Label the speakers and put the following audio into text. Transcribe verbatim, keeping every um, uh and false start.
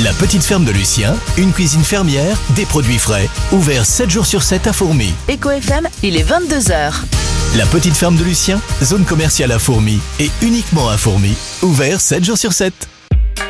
Speaker 1: La petite ferme de Lucien, une cuisine fermière, des produits frais, ouvert sept jours sur sept à Fourmi.
Speaker 2: Eco F M, il est vingt-deux heures.
Speaker 1: La petite ferme de Lucien, zone commerciale à Fourmi et uniquement à Fourmi, ouvert sept jours sur sept.